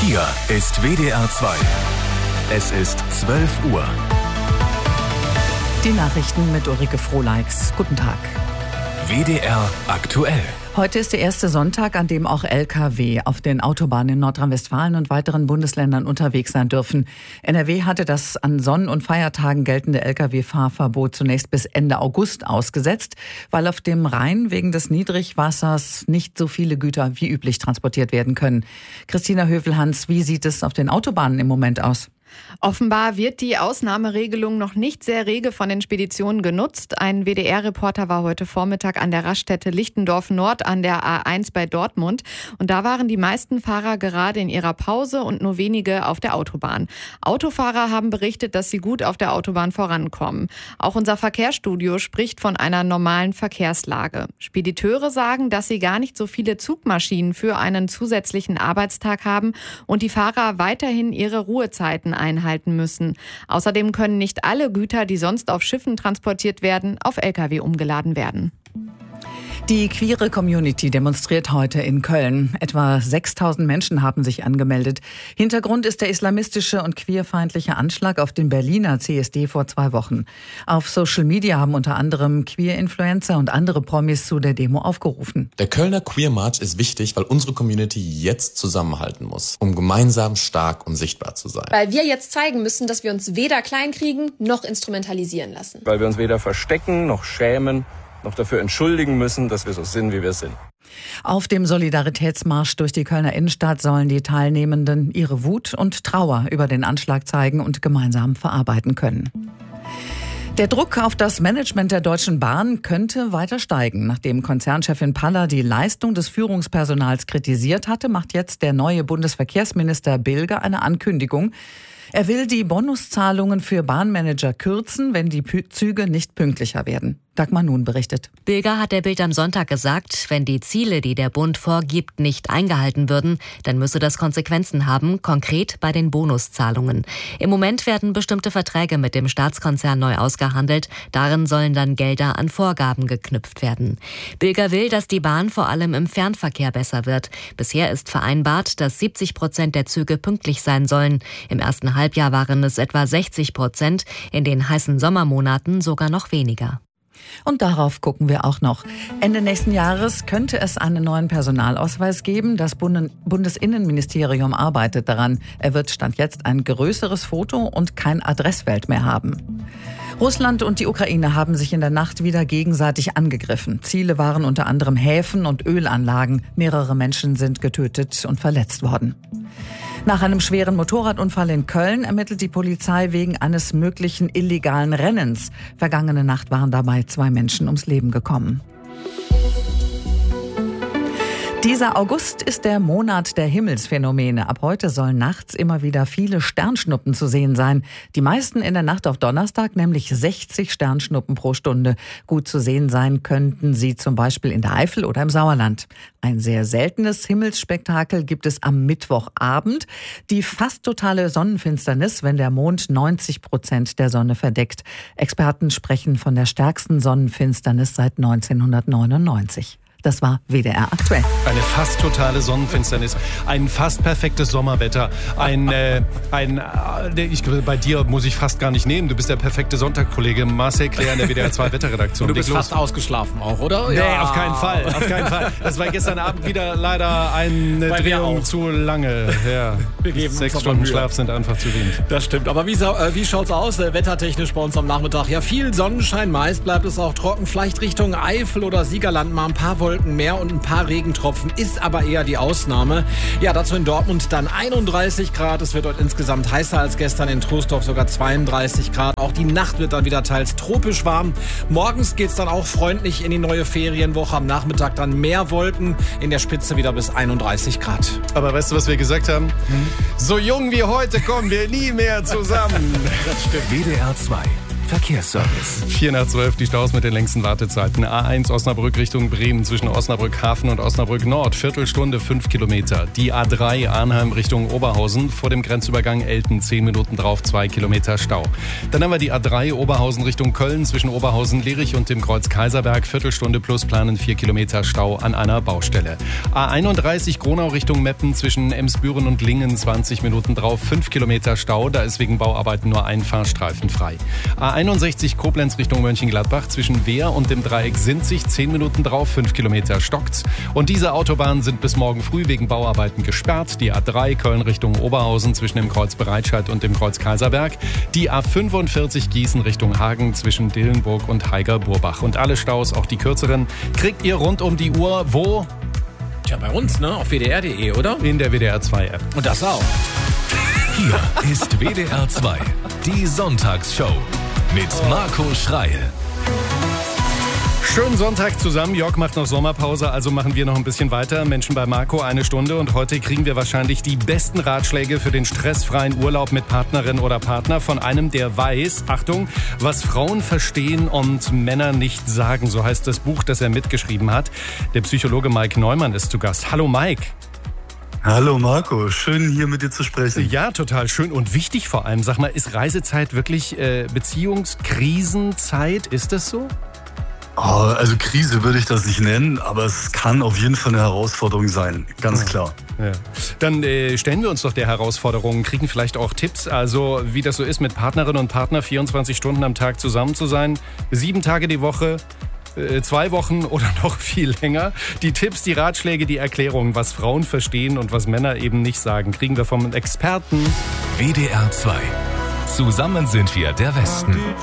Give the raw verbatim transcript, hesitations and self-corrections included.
Hier ist W D R zwei. Es ist zwölf Uhr. Die Nachrichten mit Ulrike Frohleix. Guten Tag. W D R aktuell. Heute ist der erste Sonntag, an dem auch L K W auf den Autobahnen in Nordrhein-Westfalen und weiteren Bundesländern unterwegs sein dürfen. N R W hatte das an Sonn- und Feiertagen geltende L K W-Fahrverbot zunächst bis Ende August ausgesetzt, weil auf dem Rhein wegen des Niedrigwassers nicht so viele Güter wie üblich transportiert werden können. Christina Hövelhans, wie sieht es auf den Autobahnen im Moment aus? Offenbar wird die Ausnahmeregelung noch nicht sehr rege von den Speditionen genutzt. Ein W D R-Reporter war heute Vormittag an der Raststätte Lichtendorf Nord an der A eins bei Dortmund. Und da waren die meisten Fahrer gerade in ihrer Pause und nur wenige auf der Autobahn. Autofahrer haben berichtet, dass sie gut auf der Autobahn vorankommen. Auch unser Verkehrsstudio spricht von einer normalen Verkehrslage. Spediteure sagen, dass sie gar nicht so viele Zugmaschinen für einen zusätzlichen Arbeitstag haben und die Fahrer weiterhin ihre Ruhezeiten einhalten müssen. Außerdem können nicht alle Güter, die sonst auf Schiffen transportiert werden, auf L K W umgeladen werden. Die queere Community demonstriert heute in Köln. Etwa sechstausend Menschen haben sich angemeldet. Hintergrund ist der islamistische und queerfeindliche Anschlag auf den Berliner C S D vor zwei Wochen. Auf Social Media haben unter anderem Queer-Influencer und andere Promis zu der Demo aufgerufen. Der Kölner Queer March ist wichtig, weil unsere Community jetzt zusammenhalten muss, um gemeinsam stark und sichtbar zu sein. Weil wir jetzt zeigen müssen, dass wir uns weder kleinkriegen noch instrumentalisieren lassen. Weil wir uns weder verstecken noch schämen, noch dafür entschuldigen müssen, dass wir so sind, wie wir sind. Auf dem Solidaritätsmarsch durch die Kölner Innenstadt sollen die Teilnehmenden ihre Wut und Trauer über den Anschlag zeigen und gemeinsam verarbeiten können. Der Druck auf das Management der Deutschen Bahn könnte weiter steigen. Nachdem Konzernchefin Paller die Leistung des Führungspersonals kritisiert hatte, macht jetzt der neue Bundesverkehrsminister Bilger eine Ankündigung. Er will die Bonuszahlungen für Bahnmanager kürzen, wenn die Züge nicht pünktlicher werden. Dagmar Nun berichtet. Bilger hat der Bild am Sonntag gesagt, wenn die Ziele, die der Bund vorgibt, nicht eingehalten würden, dann müsse das Konsequenzen haben, konkret bei den Bonuszahlungen. Im Moment werden bestimmte Verträge mit dem Staatskonzern neu ausgehandelt. Darin sollen dann Gelder an Vorgaben geknüpft werden. Bilger will, dass die Bahn vor allem im Fernverkehr besser wird. Bisher ist vereinbart, dass siebzig Prozent der Züge pünktlich sein sollen. Im ersten Halbjahr waren es etwa sechzig Prozent, in den heißen Sommermonaten sogar noch weniger. Und darauf gucken wir auch noch. Ende nächsten Jahres könnte es einen neuen Personalausweis geben. Das Bundesinnenministerium arbeitet daran. Er wird Stand jetzt ein größeres Foto und kein Adressfeld mehr haben. Russland und die Ukraine haben sich in der Nacht wieder gegenseitig angegriffen. Ziele waren unter anderem Häfen und Ölanlagen. Mehrere Menschen sind getötet und verletzt worden. Nach einem schweren Motorradunfall in Köln ermittelt die Polizei wegen eines möglichen illegalen Rennens. Vergangene Nacht waren dabei zwei Menschen ums Leben gekommen. Dieser August ist der Monat der Himmelsphänomene. Ab heute sollen nachts immer wieder viele Sternschnuppen zu sehen sein. Die meisten in der Nacht auf Donnerstag, nämlich sechzig Sternschnuppen pro Stunde. Gut zu sehen sein könnten sie zum Beispiel in der Eifel oder im Sauerland. Ein sehr seltenes Himmelsspektakel gibt es am Mittwochabend. Die fast totale Sonnenfinsternis, wenn der Mond neunzig Prozent der Sonne verdeckt. Experten sprechen von der stärksten Sonnenfinsternis seit neunzehnhundertneunundneunzig. Das war W D R aktuell. Eine fast totale Sonnenfinsternis, ein fast perfektes Sommerwetter, ein, äh, ein äh, ich, bei dir muss ich fast gar nicht nehmen, du bist der perfekte Sonntagkollege Marcel Claire in der W D R zwei Wetterredaktion. Du bist fast ausgeschlafen auch, oder? Nee, ja. auf keinen Fall, auf keinen Fall. Das war gestern Abend wieder leider eine Bei Drehung zu lange. Ja. Wir geben Sechs uns Stunden Mühe. Schlaf sind einfach zu wenig. Das stimmt, aber wie, äh, wie schaut's aus, äh, wettertechnisch bei uns am Nachmittag? Ja, viel Sonnenschein, meist bleibt es auch trocken, vielleicht Richtung Eifel oder Siegerland mal ein paar Wolken mehr und ein paar Regentropfen, ist aber eher die Ausnahme. Ja, dazu in Dortmund dann einunddreißig Grad. Es wird dort insgesamt heißer als gestern, in Troisdorf sogar zweiunddreißig Grad. Auch die Nacht wird dann wieder teils tropisch warm. Morgens geht's dann auch freundlich in die neue Ferienwoche. Am Nachmittag dann mehr Wolken, in der Spitze wieder bis einunddreißig Grad. Aber weißt du, was wir gesagt haben? Hm? So jung wie heute kommen wir nie mehr zusammen. Das stimmt. W D R zwei. Verkehrsservice. vier nach zwölf, die Staus mit den längsten Wartezeiten. A eins Osnabrück Richtung Bremen zwischen Osnabrück Hafen und Osnabrück Nord. Viertelstunde, fünf Kilometer. Die A drei Arnheim Richtung Oberhausen vor dem Grenzübergang Elten. zehn Minuten drauf, zwei Kilometer Stau. Dann haben wir die A drei Oberhausen Richtung Köln zwischen Oberhausen, Lierich und dem Kreuz Kaiserberg. Viertelstunde plus planen vier Kilometer Stau an einer Baustelle. A einunddreißig Gronau Richtung Meppen zwischen Emsbüren und Lingen. zwanzig Minuten drauf, fünf Kilometer Stau. Da ist wegen Bauarbeiten nur ein Fahrstreifen frei. A einundsechzig Koblenz Richtung Mönchengladbach zwischen Wehr und dem Dreieck Sinzig. zehn Minuten drauf, fünf Kilometer stockt's. Und diese Autobahnen sind bis morgen früh wegen Bauarbeiten gesperrt. Die A drei Köln Richtung Oberhausen zwischen dem Kreuz Bereitscheid und dem Kreuz Kaiserberg. Die A fünfundvierzig Gießen Richtung Hagen zwischen Dillenburg und Haiger-Burbach. Und alle Staus, auch die kürzeren, kriegt ihr rund um die Uhr wo? Tja, bei uns, ne? Auf W D R punkt de, oder? In der W D R zwei App. Und das auch. Hier ist W D R zwei, die Sonntagsshow mit Marco Schreil. Schönen Sonntag zusammen. Jörg macht noch Sommerpause, also machen wir noch ein bisschen weiter. Menschen bei Marco, eine Stunde. Und heute kriegen wir wahrscheinlich die besten Ratschläge für den stressfreien Urlaub mit Partnerin oder Partner von einem, der weiß, Achtung, was Frauen verstehen und Männer nicht sagen. So heißt das Buch, das er mitgeschrieben hat. Der Psychologe Mike Neumann ist zu Gast. Hallo Mike. Hallo Marco, schön hier mit dir zu sprechen. Ja, total schön und wichtig vor allem. Sag mal, ist Reisezeit wirklich äh, Beziehungskrisenzeit? Ist das so? Oh, also Krise würde ich das nicht nennen, aber es kann auf jeden Fall eine Herausforderung sein, ganz ja. klar. Ja. Dann äh, stellen wir uns doch der Herausforderung, kriegen vielleicht auch Tipps, also wie das so ist, mit Partnerin und Partner vierundzwanzig Stunden am Tag zusammen zu sein, sieben Tage die Woche, äh, zwei Wochen oder noch viel länger. Die Tipps, die Ratschläge, die Erklärungen, was Frauen verstehen und was Männer eben nicht sagen, kriegen wir vom Experten W D R zwei. Zusammen sind wir der Westen.